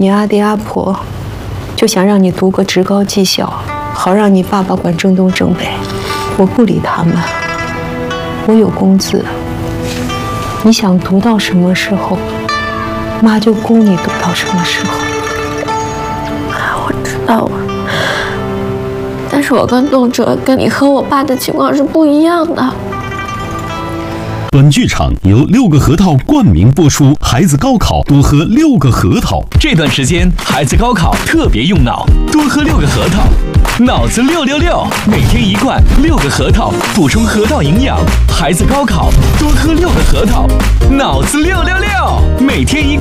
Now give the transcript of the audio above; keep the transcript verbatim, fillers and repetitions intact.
你阿爹阿婆就想让你读个职高技校，好让你爸爸管正东正北。我不理他们，我有工资。你想读到什么时候，妈就供你读到什么时候。 我知道啊，但是我跟动哲跟你和我爸的情况是不一样的。 本剧场由六个核桃冠名播出，孩子高考多喝六个核桃。 这段时间孩子高考特别用脑，多喝六个核桃，脑子六六六，每天一罐六个核桃，补充核桃营养。孩子高考多喝六个核桃，脑子六六六，每天一罐。